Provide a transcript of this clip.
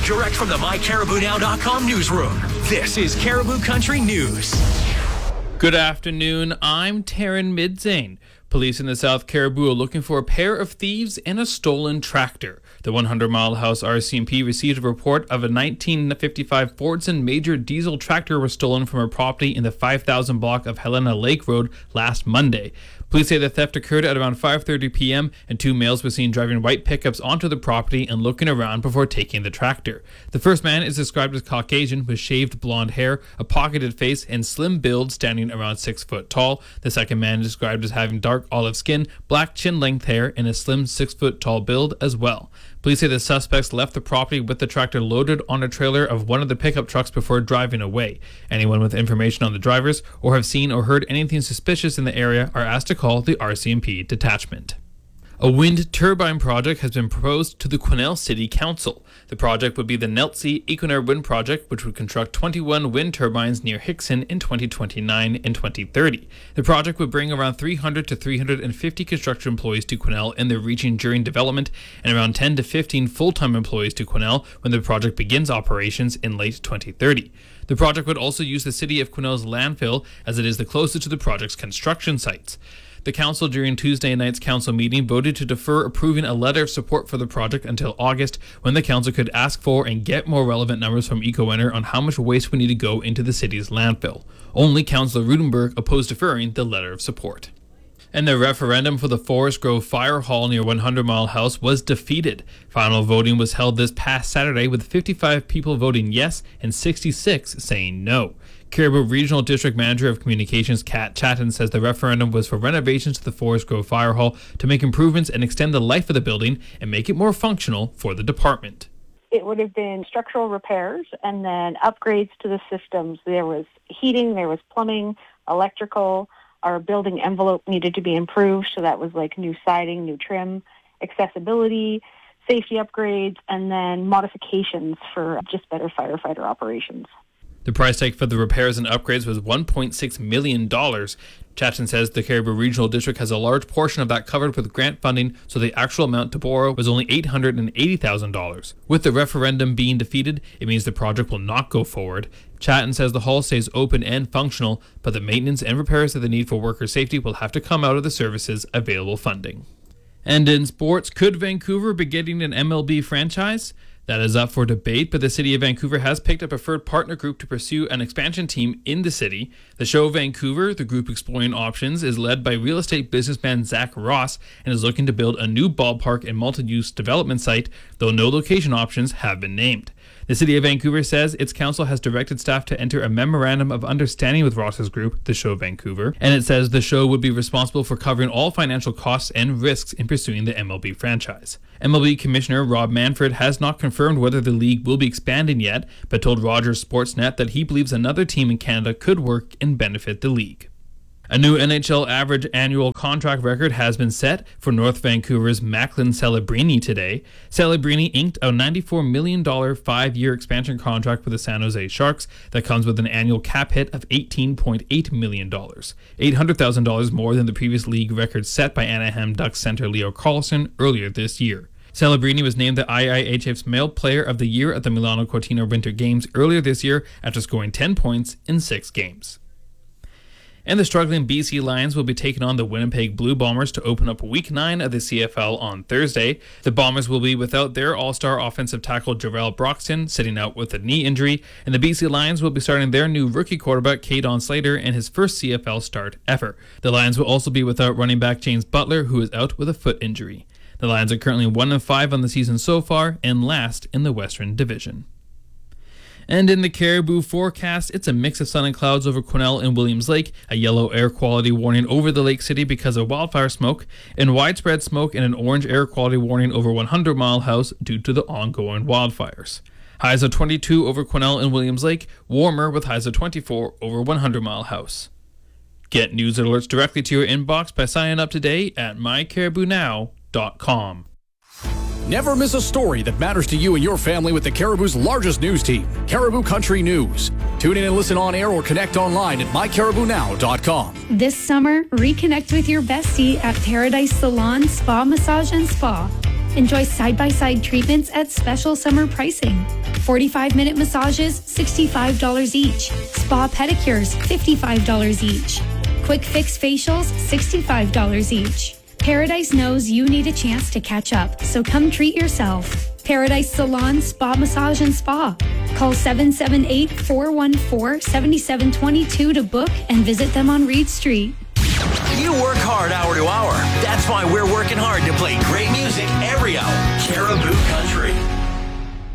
direct from the MyCaribouNow.com newsroom. This is Caribou Country News. Good afternoon, I'm Taryn Midzane. Police in the South Caribou are looking for a pair of thieves and a stolen tractor. The 100 Mile House RCMP received a report of a 1955 Fordson Major diesel tractor was stolen from a property in the 5000 block of Helena Lake Road last Monday. Police say the theft occurred at around 5:30 p.m. and two males were seen driving white pickups onto the property and looking around before taking the tractor. The first man is described as Caucasian with shaved blonde hair, a pocketed face, and slim build, standing around 6 foot tall. The second man is described as having dark olive skin, black chin-length hair, and a slim 6 foot tall build as well. Police say the suspects left the property with the tractor loaded on a trailer of one of the pickup trucks before driving away. Anyone with information on the drivers or have seen or heard anything suspicious in the area are asked to call the RCMP detachment. A wind turbine project has been proposed to the Quesnel City Council. The project would be the Neltsea Equinor Wind Project, which would construct 21 wind turbines near Hickson in 2029 and 2030. The project would bring around 300 to 350 construction employees to Quesnel in the region during development, and around 10 to 15 full-time employees to Quesnel when the project begins operations in late 2030. The project would also use the city of Quesnel's landfill, as it is the closest to the project's construction sites. The council during Tuesday night's council meeting voted to defer approving a letter of support for the project until August, when the council could ask for and get more relevant numbers from EcoEner on how much waste would need to go into the city's landfill. Only Councillor Rudenberg opposed deferring the letter of support. And the referendum for the Forest Grove Fire Hall near 100 Mile House was defeated. Final voting was held this past Saturday, with 55 people voting yes and 66 saying no. Caribou Regional District Manager of Communications Kat Chatton says the referendum was for renovations to the Forest Grove Fire Hall to make improvements and extend the life of the building and make it more functional for the department. It would have been structural repairs and then upgrades to the systems. There was heating, there was plumbing, electrical. Our building envelope needed to be improved, so that was like new siding, new trim, accessibility, safety upgrades, and then modifications for just better firefighter operations. The price tag for the repairs and upgrades was $1.6 million. Chatton says the Caribou Regional District has a large portion of that covered with grant funding, so the actual amount to borrow was only $880,000. With the referendum being defeated, it means the project will not go forward. Chatton says the hall stays open and functional, but the maintenance and repairs that they need for worker safety will have to come out of the service's available funding. And in sports, could Vancouver be getting an MLB franchise? That is up for debate, but the City of Vancouver has picked a preferred partner group to pursue an expansion team in the city. The Show Vancouver, the group exploring options, is led by real estate businessman Zach Ross and is looking to build a new ballpark and multi-use development site, though no location options have been named. The City of Vancouver says its council has directed staff to enter a memorandum of understanding with Ross's group, the Show Vancouver, and it says the show would be responsible for covering all financial costs and risks in pursuing the MLB franchise. MLB Commissioner Rob Manfred has not confirmed whether the league will be expanding yet, but told Rogers Sportsnet that he believes another team in Canada could work and benefit the league. A new NHL average annual contract record has been set for North Vancouver's Macklin Celebrini today. Celebrini inked a $94 million 5-year expansion contract with the San Jose Sharks that comes with an annual cap hit of $18.8 million, $800,000 more than the previous league record set by Anaheim Ducks center Leo Carlsson earlier this year. Celebrini was named the IIHF's Male Player of the Year at the Milano Cortina Winter Games earlier this year after scoring 10 points in 6 games. And the struggling BC Lions will be taking on the Winnipeg Blue Bombers to open up Week 9 of the CFL on Thursday. The Bombers will be without their all-star offensive tackle Jarrell Broxton, sitting out with a knee injury, and the BC Lions will be starting their new rookie quarterback Caden Slater in his first CFL start ever. The Lions will also be without running back James Butler, who is out with a foot injury. The Lions are currently 1-5 on the season so far and last in the Western Division. And in the Caribou forecast, it's a mix of sun and clouds over Quesnel and Williams Lake, a yellow air quality warning over the lake city because of wildfire smoke, and widespread smoke and an orange air quality warning over 100 Mile House due to the ongoing wildfires. Highs of 22 over Quesnel and Williams Lake, warmer with highs of 24 over 100 Mile House. Get news alerts directly to your inbox by signing up today at mycaribounow.com. Never miss a story that matters to you and your family with the Caribou's largest news team, Caribou Country News. Tune in and listen on air or connect online at mycaribounow.com. This summer, reconnect with your bestie at Paradise Salon, Spa, Massage, and Spa. Enjoy side-by-side treatments at special summer pricing. 45-minute massages, $65 each. Spa pedicures, $55 each. Quick fix facials, $65 each. Paradise knows you need a chance to catch up, so come treat yourself. Paradise Salon, Spa Massage and Spa. Call 778-414-7722 to book and visit them on Reed Street. You work hard hour to hour. That's why we're working hard to play great music every hour. Caribou Country.